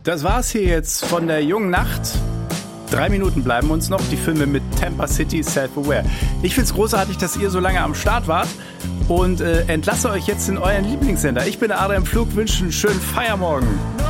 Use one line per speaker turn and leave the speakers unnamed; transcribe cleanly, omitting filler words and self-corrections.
Das war's hier jetzt von der jungen Nacht. 3 Minuten bleiben uns noch, die Filme mit Tampa City, Self-Aware. Ich find's großartig, dass ihr so lange am Start wart und entlasse euch jetzt in euren Lieblingssender. Ich bin Adrian Pflug, wünsche einen schönen Feiermorgen.